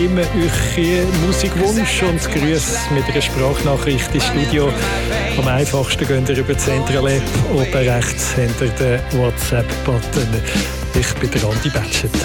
Immer euren Musikwunsch und Grüße mit einer Sprachnachricht ins Studio. Am einfachsten geht ihr über die Central-App. Oben rechts hinter den WhatsApp-Button. Ich bin der Andi Batschet.